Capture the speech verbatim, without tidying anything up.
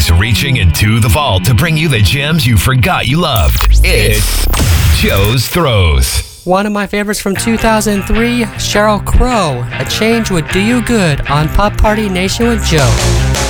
He's reaching into the vault to bring you the gems you forgot you loved. It's Joe's Throws. One of my favorites from two thousand three, Sheryl Crow. A Change Would Do You Good on Pop Party Nation with Joe.